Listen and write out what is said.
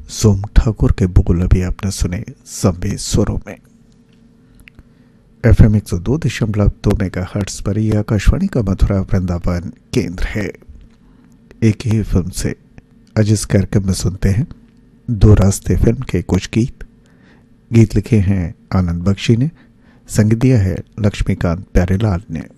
सोम ठाकुर के बोल अभी आपने सुने संवे स्वरों में। FM 102.2 मेगाहर्ट्ज पर यह आकाशवाणी का मथुरा वृंदावन केंद्र है। एक ही फिल्म से आज इस कार्यक्रम में सुनते हैं दो रास्ते फिल्म के कुछ गीत लिखे हैं आनंद बख्शी ने, संगीत दिया है लक्ष्मीकांत प्यारेलाल ने।